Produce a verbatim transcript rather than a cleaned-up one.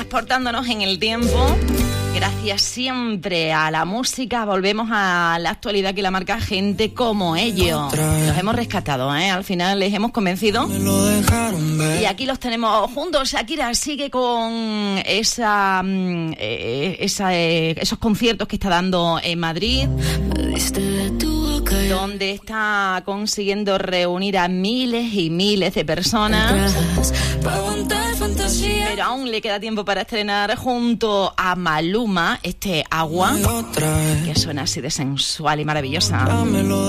transportándonos en el tiempo. Gracias siempre a la música, volvemos a la actualidad que la marca gente como ellos. Los hemos rescatado, ¿eh? Al final les hemos convencido. Y aquí los tenemos juntos. Shakira sigue con esa, eh, esa eh, esos conciertos que está dando en Madrid, donde está consiguiendo reunir a miles y miles de personas. Pero aún le queda tiempo para estrenar junto a Maluma este Agua, que suena así de sensual y maravillosa.